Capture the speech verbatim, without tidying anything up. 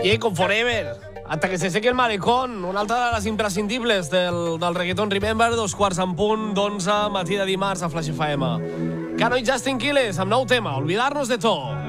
Jacob Forever, hasta que se seque el malecón, una altra de les imprescindibles del, del reggaeton Remember, dos quarts en punt d'onze, matí de dimarts a Flash F M. Cano i Justin Quiles, amb nou tema, Olvidarnos de todo.